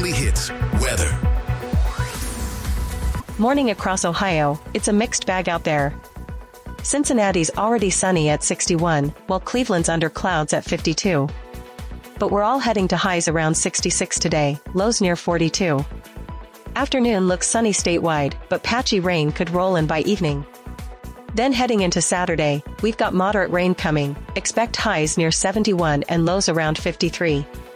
Weekly Hits. Weather. Morning across Ohio, it's a mixed bag out there. Cincinnati's already sunny at 61, while Cleveland's under clouds at 52. But we're all heading to highs around 66 today, lows near 42. Afternoon looks sunny statewide, but patchy rain could roll in by evening. Then heading into Saturday, we've got moderate rain coming, expect highs near 71 and lows around 53.